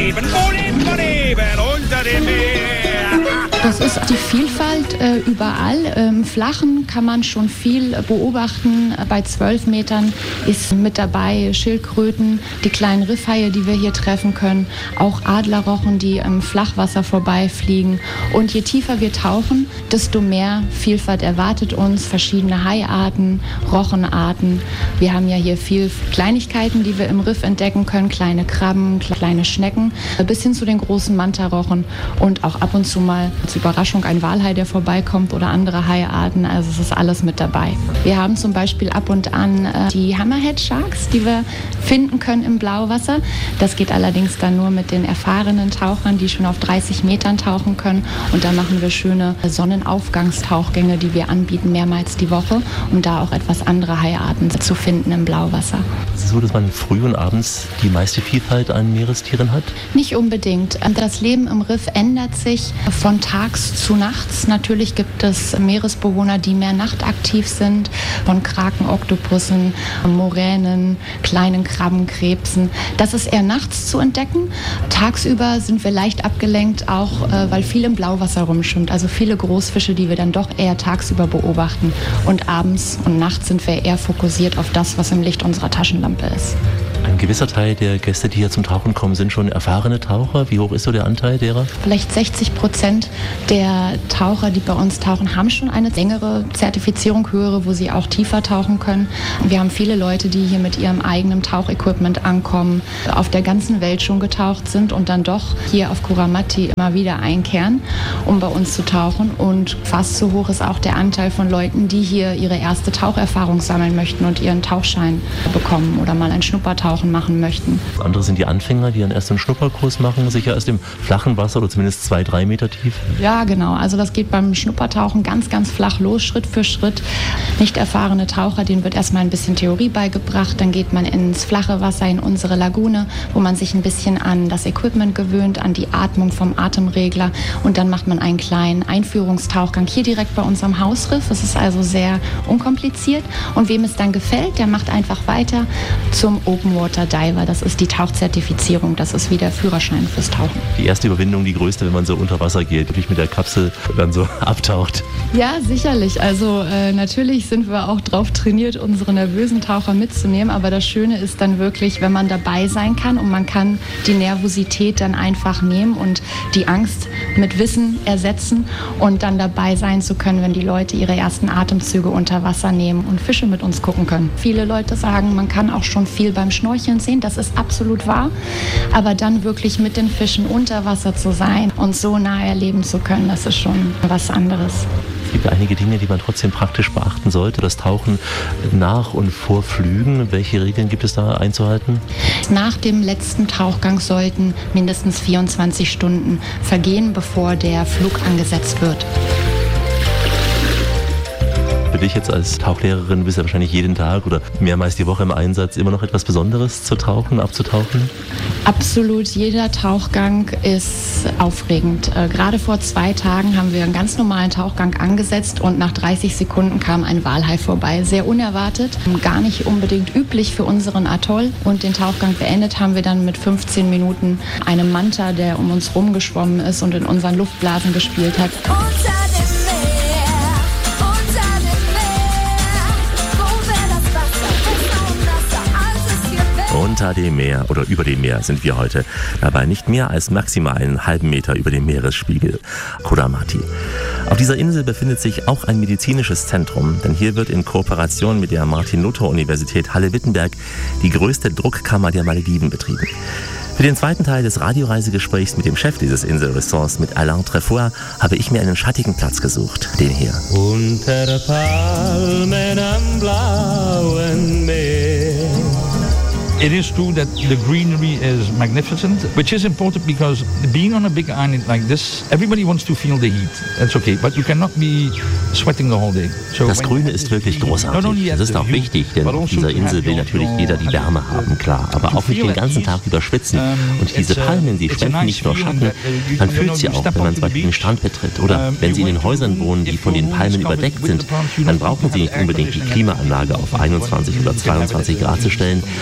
leben, unter dem Meer. Das ist die Vielfalt überall. Im Flachen kann man schon viel beobachten. Bei 12 Metern ist mit dabei Schildkröten, die kleinen Riffhaie, die wir hier treffen können, auch Adlerrochen, die im Flachwasser vorbeifliegen. Und je tiefer wir tauchen, desto mehr Vielfalt erwartet uns. Verschiedene Haiarten, Rochenarten. Wir haben ja hier viel Kleinigkeiten, die wir im Riff entdecken können. Kleine Krabben, kleine Schnecken, bis hin zu den großen Mantarochen und auch ab und zu mal als Überraschung ein Walhai, der vorbeikommt oder andere Haiarten. Also es ist alles mit dabei. Wir haben zum Beispiel ab und an die Hammerhead Sharks, die wir finden können im Blauwasser. Das geht allerdings dann nur mit den erfahrenen Tauchern, die schon auf 30 Metern tauchen können. Und da machen wir schöne Sonnenaufgangstauchgänge, die wir anbieten mehrmals die Woche, um da auch etwas andere Haiarten zu finden im Blauwasser. Ist es so, dass man früh und abends die meiste Vielfalt an Meerestieren hat? Nicht unbedingt. Das Leben im Riff ändert sich von tags zu nachts. Natürlich gibt es Meeresbewohner, die mehr nachtaktiv sind, von Kraken, Oktopussen, Moränen, kleinen Krabben, Krebsen. Das ist eher nachts zu entdecken. Tagsüber sind wir leicht abgelenkt, auch weil viel im Blauwasser rumschwimmt. Also viele Großfische, die wir dann doch eher tagsüber beobachten. Und abends und nachts sind wir eher fokussiert auf das, was im Licht unserer Taschenlampe ist. Ein gewisser Teil der Gäste, die hier zum Tauchen kommen, sind schon erfahrene Taucher. Wie hoch ist so der Anteil derer? Vielleicht 60% der Taucher, die bei uns tauchen, haben schon eine längere Zertifizierung, höhere, wo sie auch tiefer tauchen können. Wir haben viele Leute, die hier mit ihrem eigenen Tauchequipment ankommen, auf der ganzen Welt schon getaucht sind und dann doch hier auf Kuramati immer wieder einkehren, um bei uns zu tauchen. Und fast so hoch ist auch der Anteil von Leuten, die hier ihre erste Taucherfahrung sammeln möchten und ihren Tauchschein bekommen oder mal ein Schnuppertauchen machen möchten. Das andere sind die Anfänger, die dann erst einen Schnupperkurs machen, sicher erst im flachen Wasser oder zumindest 2-3 Meter tief. Ja, genau. Also das geht beim Schnuppertauchen ganz, ganz flach los, Schritt für Schritt. Nicht erfahrene Taucher, denen wird erstmal ein bisschen Theorie beigebracht. Dann geht man ins flache Wasser, in unsere Lagune, wo man sich ein bisschen an das Equipment gewöhnt, an die Atmung vom Atemregler. Und dann macht man einen kleinen Einführungstauchgang hier direkt bei uns am Hausriff. Es ist also sehr unkompliziert. Und wem es dann gefällt, der macht einfach weiter zum Open Water Diver. Das ist die Tauchzertifizierung. Das ist wie der Führerschein fürs Tauchen. Die erste Überwindung, die größte, wenn man so unter Wasser geht, wirklich mit der Kapsel dann so abtaucht. Ja, sicherlich. Also natürlich sind wir auch drauf trainiert, unsere nervösen Taucher mitzunehmen. Aber das Schöne ist dann wirklich, wenn man dabei sein kann und man kann die Nervosität dann einfach nehmen und die Angst mit Wissen ersetzen und dann dabei sein zu können, wenn die Leute ihre ersten Atemzüge unter Wasser nehmen und Fische mit uns gucken können. Viele Leute sagen, man kann auch schon viel beim Schnorcheln sehen, das ist absolut wahr, aber dann wirklich mit den Fischen unter Wasser zu sein und so nah erleben zu können, das ist schon was anderes. Es gibt einige Dinge, die man trotzdem praktisch beachten sollte. Das Tauchen nach und vor Flügen. Welche Regeln gibt es da einzuhalten? Nach dem letzten Tauchgang sollten mindestens 24 Stunden vergehen, bevor der Flug angesetzt wird. Für dich jetzt als Tauchlehrerin bist du ja wahrscheinlich jeden Tag oder mehrmals die Woche im Einsatz. Immer noch etwas Besonderes zu tauchen, abzutauchen? Absolut, jeder Tauchgang ist aufregend. Gerade vor 2 Tagen haben wir einen ganz normalen Tauchgang angesetzt und nach 30 Sekunden kam ein Walhai vorbei. Sehr unerwartet, gar nicht unbedingt üblich für unseren Atoll. Und den Tauchgang beendet haben wir dann mit 15 Minuten einem Manta, der um uns rumgeschwommen ist und in unseren Luftblasen gespielt hat. Unter dem Meer oder über dem Meer sind wir heute. Dabei nicht mehr als maximal einen halben Meter über dem Meeresspiegel. Kuramati. Auf dieser Insel befindet sich auch ein medizinisches Zentrum, denn hier wird in Kooperation mit der Martin-Luther-Universität Halle-Wittenberg die größte Druckkammer der Malediven betrieben. Für den zweiten Teil des Radioreisegesprächs mit dem Chef dieses Inselressorts, mit Alain Trefoir, habe ich mir einen schattigen Platz gesucht, den hier. Unter Palmen am blauen Meer. It is true that the greenery is magnificent, which is important because being on a big island like this, everybody wants to feel the heat. That's okay, but you cannot be sweating the whole day. So das Grüne ist wirklich großartig. Das ist auch wichtig, denn auf dieser Insel will natürlich jeder die Wärme haben, klar. Aber auch nicht den ganzen Tag über schwitzen. Und diese Palmen, die spenden nicht nur Schatten, man fühlt sie auch, wenn man zum Beispiel den Strand betritt. Oder wenn sie in den Häusern wohnen, die von den Palmen überdeckt sind, dann brauchen sie nicht unbedingt die Klimaanlage auf 21 oder 22 Grad zu stellen. Dann haben sie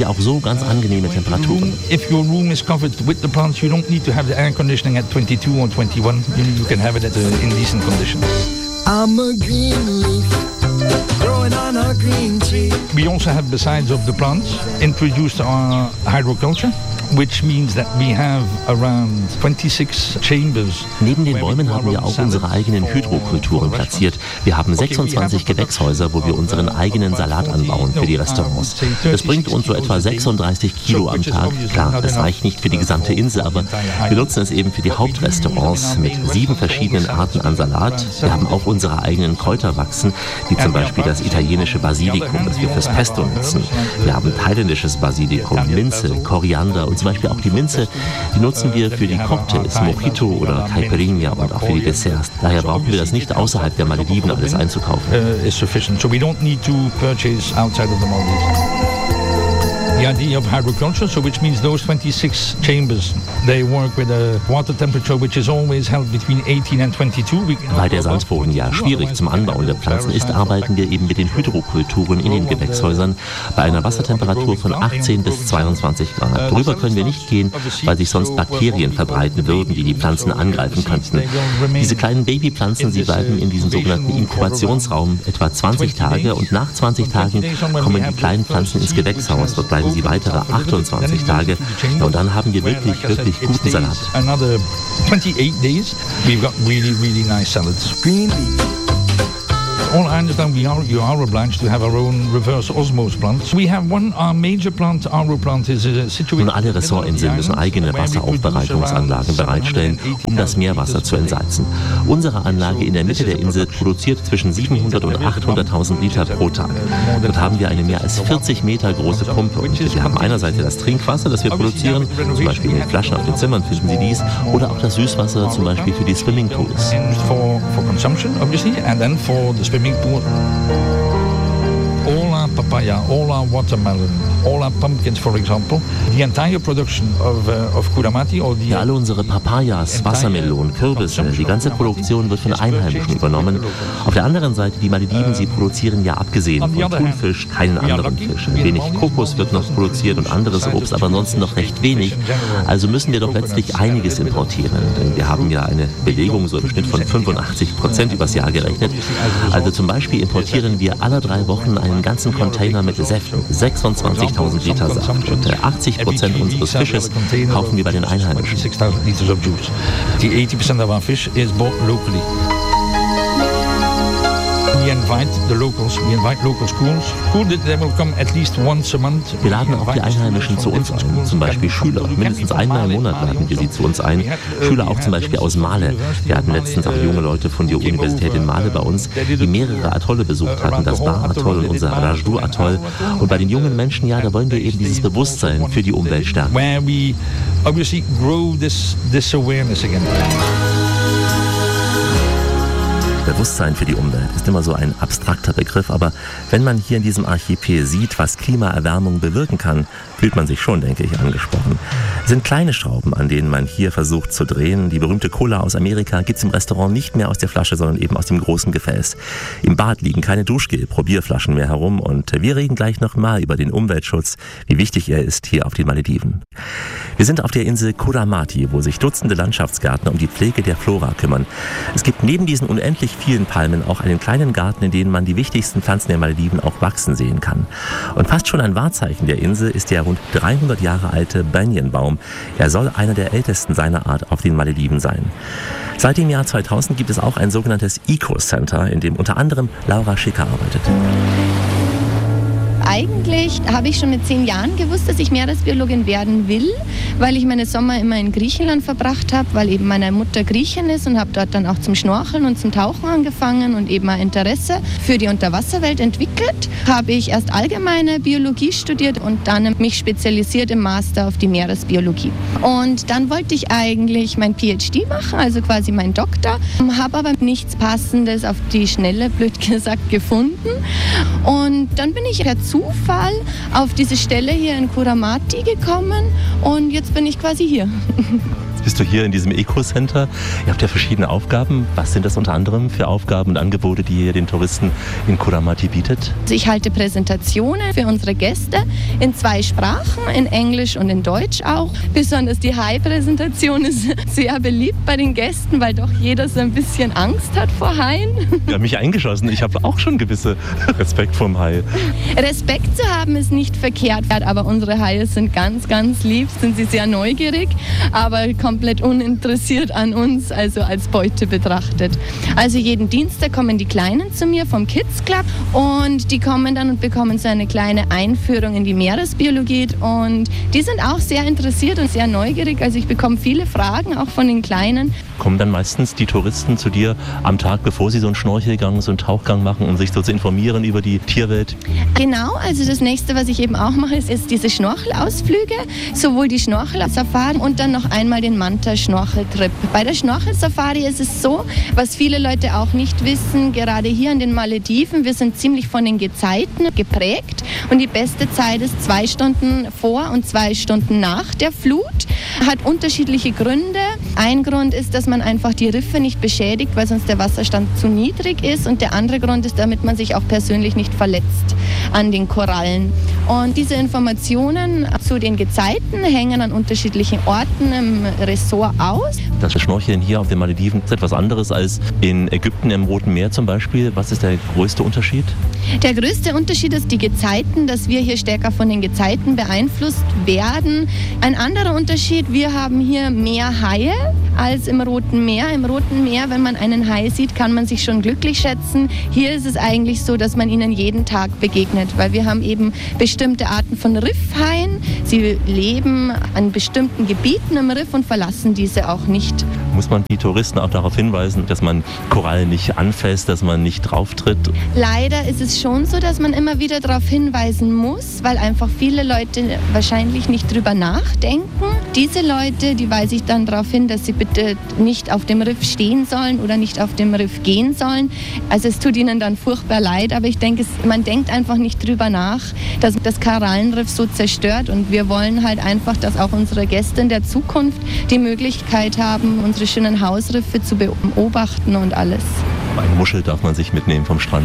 sie auch so ganz angenehme Temperaturen. If your room is covered with the plants, you don't need to have the air conditioning at 22 or 21. You can have it in decent conditions. I'm a green leaf growing on a green tree. We also have, besides of the plants, introduced our hydroculture, which means that we have around 26 chambers. Neben den Bäumen haben wir auch unsere eigenen Hydrokulturen platziert. Wir haben 26 Gewächshäuser, wo wir unseren eigenen Salat anbauen für die Restaurants. Das bringt uns so etwa 36 Kilo am Tag. Klar, das reicht nicht für die gesamte Insel, aber wir nutzen es eben für die Hauptrestaurants mit 7 verschiedenen Arten an Salat. Wir haben auch unsere eigenen Kräuter wachsen, wie zum Beispiel das italienische Basilikum, das wir fürs Pesto nutzen. Wir haben thailändisches Basilikum, Minze, Koriander und zum Beispiel auch die Minze, die nutzen wir für die Cocktails, Mojito oder Caipirinha und auch für die Desserts. Daher brauchen wir das nicht außerhalb der Malediven alles einzukaufen. Is sufficient, so we don't need to purchase outside of the Maldives. The idea of hydroculture, so which means those 26 chambers, they work with a water temperature which is always held between 18 and 22. Weil der Sandboden ja schwierig zum Anbauen der Pflanzen ist, arbeiten wir eben mit den Hydrokulturen in den Gewächshäusern bei einer Wassertemperatur von 18 bis 22 Grad. Darüber können wir nicht gehen, weil sich sonst Bakterien verbreiten würden, die die Pflanzen angreifen könnten. Diese kleinen Babypflanzen, sie bleiben in diesem sogenannten Inkubationsraum etwa 20 Tage und nach 20 Tagen kommen die kleinen Pflanzen ins Gewächshaus. Dort bleiben sie weitere 28 Tage. Ja, und dann haben wir wirklich guten Salat. Another 28 days, we've got really nice salads. Green leaf. All I understand, you are obliged to have our own reverse osmosis plants. We have our major plant, our plant is situated. Nun, alle Ressortinseln müssen eigene Wasseraufbereitungsanlagen bereitstellen, um das Meerwasser zu entsalzen. Unsere Anlage in der Mitte der Insel produziert zwischen 700 und 800.000 Liter pro Tag. Dort haben wir eine mehr als 40 Meter große Pumpe und wir haben einerseits das Trinkwasser, das wir produzieren, zum Beispiel in den Flaschen auf den Zimmern finden Sie dies, oder auch das Süßwasser, zum Beispiel für die Swimmingpools. For consumption, obviously, and then for the swimming pool. All our papaya, all our watermelon, all our pumpkins, for example, the entire production of Kuramati or the... Ja, alle unsere Papayas, Wassermelonen, Kürbisse, die ganze Produktion wird von Einheimischen übernommen. Auf der anderen Seite, die Malediven, sie produzieren ja abgesehen von Thunfisch keinen anderen Fisch. Ein wenig Kokos wird noch produziert und anderes Obst, aber ansonsten noch recht wenig. Also müssen wir doch letztlich einiges importieren, denn wir haben ja eine Belegung so im Schnitt von 85% übers Jahr gerechnet. Also zum Beispiel importieren wir alle 3 Wochen einen ganzen Container mit Säften, 26.000 Liter Saft. Und 80% unseres Fisches kaufen wir bei den Einheimischen. The 80% of our fish is bought locally. We invite the locals, we invite local schools. They will come at least once a month. Wir laden auch die Einheimischen zu uns ein, zum Beispiel Schüler. Mindestens einmal im Monat laden wir sie zu uns ein. Schüler auch zum Beispiel aus Male. Wir hatten letztens auch junge Leute von der Universität in Male bei uns, die mehrere Atolle besucht hatten, das Bar-Atoll und unser Rajdu-Atoll. Und bei den jungen Menschen, ja, da wollen wir eben dieses Bewusstsein für die Umwelt stärken. Where we obviously grow this awareness again. Bewusstsein für die Umwelt ist immer so ein abstrakter Begriff, aber wenn man hier in diesem Archipel sieht, was Klimaerwärmung bewirken kann, fühlt man sich schon, denke ich, angesprochen. Es sind kleine Schrauben, an denen man hier versucht zu drehen. Die berühmte Cola aus Amerika gibt es im Restaurant nicht mehr aus der Flasche, sondern eben aus dem großen Gefäß. Im Bad liegen keine Duschgel-Probierflaschen mehr herum und wir reden gleich nochmal über den Umweltschutz, wie wichtig er ist hier auf den Malediven. Wir sind auf der Insel Kuramati, wo sich Dutzende Landschaftsgärtner um die Pflege der Flora kümmern. Es gibt neben diesen unendlich vielen Palmen auch einen kleinen Garten, in dem man die wichtigsten Pflanzen der Malediven auch wachsen sehen kann. Und fast schon ein Wahrzeichen der Insel ist der rund 300 Jahre alte Banyanbaum. Er soll einer der ältesten seiner Art auf den Malediven sein. Seit dem Jahr 2000 gibt es auch ein sogenanntes Eco-Center, in dem unter anderem Laura Schicker arbeitet. Eigentlich habe ich schon mit 10 Jahren gewusst, dass ich Meeresbiologin werden will, weil ich meine Sommer immer in Griechenland verbracht habe, weil eben meine Mutter Griechin ist und habe dort dann auch zum Schnorcheln und zum Tauchen angefangen und eben ein Interesse für die Unterwasserwelt entwickelt. Habe ich erst allgemeine Biologie studiert und dann mich spezialisiert im Master auf die Meeresbiologie. Und dann wollte ich eigentlich mein PhD machen, also quasi mein Doktor, habe aber nichts Passendes auf die Schnelle, blöd gesagt, gefunden. Und dann bin ich per Zufall Zufall auf diese Stelle hier in Kuramati gekommen und jetzt bin ich quasi hier. Bist du hier in diesem Eco-Center? Ihr habt ja verschiedene Aufgaben. Was sind das unter anderem für Aufgaben und Angebote, die ihr den Touristen in Kuramati bietet? Also ich halte Präsentationen für unsere Gäste in 2 Sprachen, in Englisch und in Deutsch auch. Besonders die Hai-Präsentation ist sehr beliebt bei den Gästen, weil doch jeder so ein bisschen Angst hat vor Haien. Ich habe mich eingeschossen. Ich habe auch schon gewisse Respekt vorm Hai. Respekt zu haben ist nicht verkehrt, aber unsere Haie sind ganz, ganz lieb, sind sie sehr neugierig, aber komplett uninteressiert an uns, also als Beute betrachtet. Also jeden Dienstag kommen die Kleinen zu mir vom Kids Club und die kommen dann und bekommen so eine kleine Einführung in die Meeresbiologie und die sind auch sehr interessiert und sehr neugierig. Also ich bekomme viele Fragen, auch von den Kleinen. Kommen dann meistens die Touristen zu dir am Tag, bevor sie so einen Schnorchelgang, so einen Tauchgang machen, um sich so zu informieren über die Tierwelt? Genau, also das nächste, was ich eben auch mache, ist diese Schnorchelausflüge, sowohl die Schnorchelsafari und dann noch einmal den Manta-Schnorcheltrip. Bei der Schnorchelsafari ist es so, was viele Leute auch nicht wissen, gerade hier in den Malediven, wir sind ziemlich von den Gezeiten geprägt und die beste Zeit ist 2 Stunden vor und 2 Stunden nach der Flut. Hat unterschiedliche Gründe. Ein Grund ist, dass man einfach die Riffe nicht beschädigt, weil sonst der Wasserstand zu niedrig ist. Und der andere Grund ist, damit man sich auch persönlich nicht verletzt an den Korallen. Und diese Informationen zu den Gezeiten hängen an unterschiedlichen Orten im Ressort aus. Das Schnorcheln hier auf den Malediven ist etwas anderes als in Ägypten im Roten Meer zum Beispiel. Was ist der größte Unterschied? Der größte Unterschied ist die Gezeiten, dass wir hier stärker von den Gezeiten beeinflusst werden. Ein anderer Unterschied, wir haben hier mehr Haie als im Roten Meer. Im Roten Meer, wenn man einen Hai sieht, kann man sich schon glücklich schätzen. Hier ist es eigentlich so, dass man ihnen jeden Tag begegnet, weil wir haben eben bestimmte Arten von Riffhaien. Sie leben an bestimmten Gebieten im Riff und verlassen diese auch nicht. Muss man die Touristen auch darauf hinweisen, dass man Korallen nicht anfasst, dass man nicht drauftritt? Leider ist es schon so, dass man immer wieder darauf hinweisen muss, weil einfach viele Leute wahrscheinlich nicht drüber nachdenken. Diese Leute, die weise ich dann darauf hin, dass sie bitte nicht auf dem Riff stehen sollen oder nicht auf dem Riff gehen sollen. Also es tut ihnen dann furchtbar leid, aber ich denke, man denkt einfach nicht drüber nach, dass das Korallenriff so zerstört und wir wollen halt einfach, dass auch unsere Gäste in der Zukunft die Möglichkeit haben, unsere schönen Hausriffe zu beobachten und alles. Eine Muschel darf man sich mitnehmen vom Strand?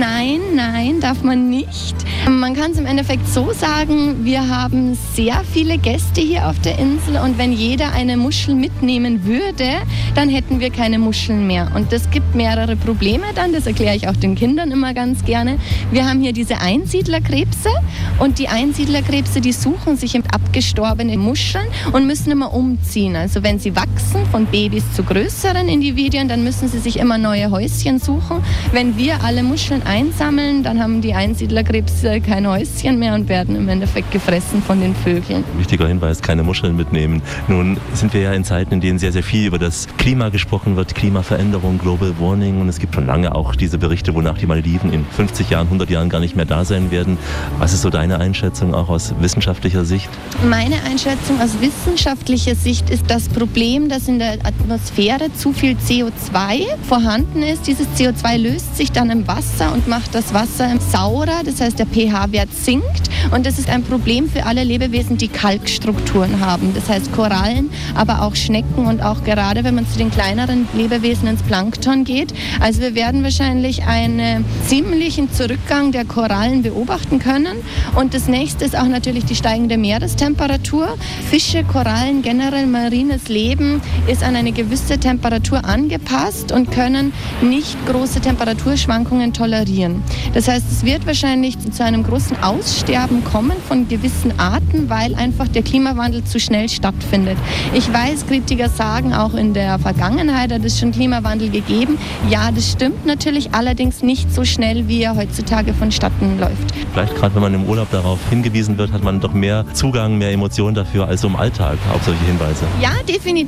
Nein, darf man nicht. Man kann es im Endeffekt so sagen, wir haben sehr viele Gäste hier auf der Insel und wenn jeder eine Muschel mitnehmen würde, dann hätten wir keine Muscheln mehr. Und das gibt mehrere Probleme dann, das erkläre ich auch den Kindern immer ganz gerne. Wir haben hier diese Einsiedlerkrebse und die Einsiedlerkrebse, die suchen sich abgestorbene Muscheln und müssen immer umziehen. Also wenn sie wachsen, von Babys zu größeren Individuen, dann müssen sie sich immer neue Häuschen suchen. Wenn wir alle Muscheln einsammeln, dann haben die Einsiedlerkrebse kein Häuschen mehr und werden im Endeffekt gefressen von den Vögeln. Wichtiger Hinweis, keine Muscheln mitnehmen. Nun sind wir ja in Zeiten, in denen sehr, sehr viel über das Klima gesprochen wird, Klimaveränderung, Global Warming und es gibt schon lange auch diese Berichte, wonach die Malediven in 50 Jahren, 100 Jahren gar nicht mehr da sein werden. Was ist so deine Einschätzung auch aus wissenschaftlicher Sicht? Meine Einschätzung aus wissenschaftlicher Sicht ist das Problem, dass in der Atmosphäre zu viel CO2 vorhanden ist. Dieses CO2 löst sich dann im Wasser und macht das Wasser saurer, das heißt der pH-Wert sinkt und das ist ein Problem für alle Lebewesen, die Kalkstrukturen haben. Das heißt Korallen, aber auch Schnecken und auch gerade, wenn man zu den kleineren Lebewesen ins Plankton geht. Also wir werden wahrscheinlich einen ziemlichen Zurückgang der Korallen beobachten können und das nächste ist auch natürlich die steigende Meerestemperatur. Fische, Korallen, generell marines Leben ist an eine gewisse Temperatur angepasst und können nicht große Temperaturschwankungen tolerieren. Das heißt, es wird wahrscheinlich zu einem großen Aussterben kommen von gewissen Arten, weil einfach der Klimawandel zu schnell stattfindet. Ich weiß, Kritiker sagen, auch in der Vergangenheit hat es schon Klimawandel gegeben. Ja, das stimmt natürlich, allerdings nicht so schnell, wie er heutzutage vonstatten läuft. Vielleicht gerade, wenn man im Urlaub darauf hingewiesen wird, hat man doch mehr Zugang, mehr Emotionen dafür als so im Alltag auf solche Hinweise. Ja, definitiv.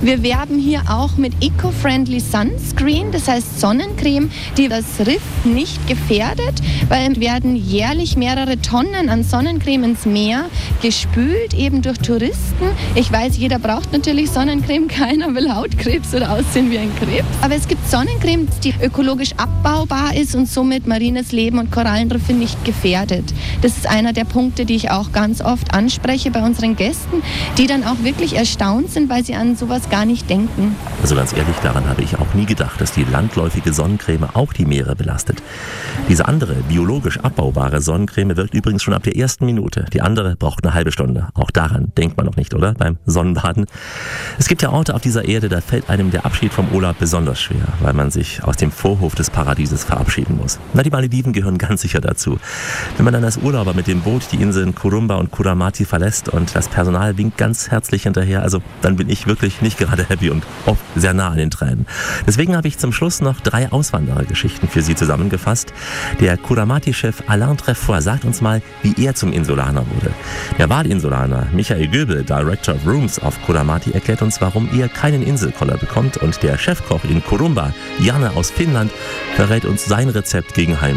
Wir werben hier auch mit Eco-Friendly Sunscreen, das heißt Sonnencreme, die das Riff nicht gefährdet, weil werden jährlich mehrere Tonnen an Sonnencreme ins Meer gespült, eben durch Touristen. Ich weiß, jeder braucht natürlich Sonnencreme, keiner will Hautkrebs oder aussehen wie ein Krebs. Aber es gibt Sonnencreme, die ökologisch abbaubar ist und somit marines Leben und Korallenriffe nicht gefährdet. Das ist einer der Punkte, die ich auch ganz oft anspreche bei unseren Gästen, die dann auch wirklich erstaunt sind, weil sie an sowas gar nicht denken. Also ganz ehrlich, daran habe ich auch nie gedacht, dass die landläufige Sonnencreme auch die Meere belastet. Diese andere, biologisch abbaubare Sonnencreme wirkt übrigens schon ab der ersten Minute. Die andere braucht eine halbe Stunde. Auch daran denkt man noch nicht, oder? Beim Sonnenbaden. Es gibt ja Orte auf dieser Erde, da fällt einem der Abschied vom Urlaub besonders schwer, weil man sich aus dem Vorhof des Paradieses verabschieden muss. Na, die Malediven gehören ganz sicher dazu. Wenn man dann als Urlauber mit dem Boot die Inseln Kurumba und Kuramati verlässt und das Personal winkt ganz herzlich hinterher, also dann bin ich wirklich nicht gerade happy und oft sehr nah an den Tränen. Deswegen habe ich zum Schluss noch 3 Auswanderergeschichten für Sie zusammengefasst. Der Kuramati-Chef Alain Trefoy sagt uns mal, wie er zum Insulaner wurde. Der Wahlinsulaner Michael Göbel, Director of Rooms auf Kuramati, erklärt uns, warum er keinen Inselkoller bekommt, und der Chefkoch in Kurumba, Janne aus Finnland, verrät uns sein Rezept gegen Heimweh.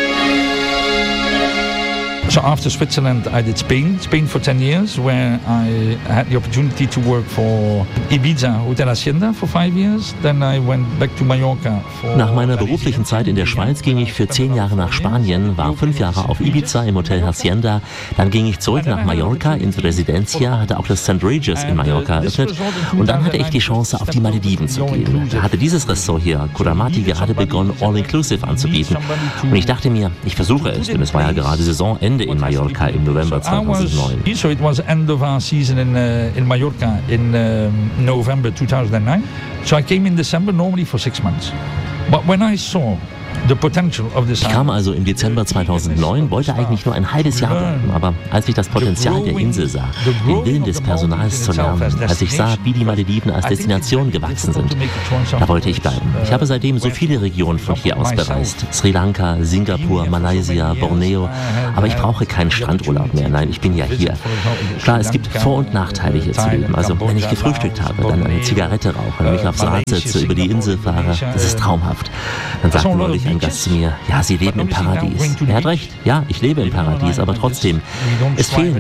So after Switzerland, I did Spain for 10 years, where I had the opportunity to work for Ibiza Hotel Hacienda for 5 years. Then I went back to Mallorca. Nach meiner beruflichen Zeit in der Schweiz ging ich für 10 Jahre nach Spanien, war 5 Jahre auf Ibiza im Hotel Hacienda. Dann ging ich zurück nach Mallorca ins Residencia, hatte auch das St. Regis in Mallorca eröffnet, und dann hatte ich die Chance, auf die Malediven zu gehen. Da hatte dieses Ressort hier, Kuramati, gerade begonnen, All-Inclusive anzubieten. Und ich dachte mir, ich versuche es, denn es war ja gerade Saisonende in Mallorca im November 2009. So it was end of our season in Mallorca in November 2009. So I came in December normally for 6 months. But when I saw Ich kam also im Dezember 2009, wollte eigentlich nur ein halbes Jahr bleiben, aber als ich das Potenzial der Insel sah, den Willen des Personals zu lernen, als ich sah, wie die Malediven als Destination gewachsen sind, da wollte ich bleiben. Ich habe seitdem so viele Regionen von hier aus bereist. Sri Lanka, Singapur, Malaysia, Borneo, aber ich brauche keinen Strandurlaub mehr. Nein, ich bin ja hier. Klar, es gibt Vor- und Nachteile hier zu leben. Also wenn ich gefrühstückt habe, dann eine Zigarette rauche, mich aufs Rad setze, über die Insel fahre, das ist traumhaft. Dann sagte neulich ein Gast zu mir, ja, Sie leben im Paradies. Er hat recht, ja, ich lebe im Paradies, aber trotzdem, es fehlen